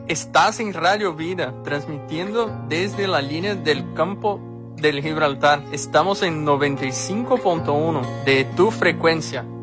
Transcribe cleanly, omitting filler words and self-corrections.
Estás en Radio Vida, transmitiendo desde la línea del campo del Gibraltar. Estamos en 95.1 de tu frecuencia.